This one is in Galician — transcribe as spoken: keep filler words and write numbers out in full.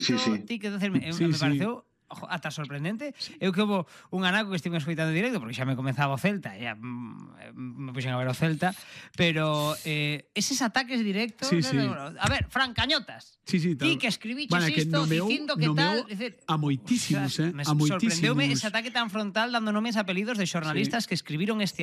Sí, sí. ti que decirme, Sí, me sí. pareceu ata sorprendente. Eu que houve un anaco que estive escoitando en directo, porque xa me comezaba o Celta, e mm, me puxen a ver o Celta, pero eh, eses ataques directos... Sí, sí. A ver, Fran Cañotas, Sí, sí, ti tal. que escribiches Bueno, que isto nomeou- dicindo que nomeou tal... Decir, a moitísimos, ostras, eh, me a moitísimos. sorprendeume ese ataque tan frontal dando nomes a apelidos de xornalistas sí. que escribiron este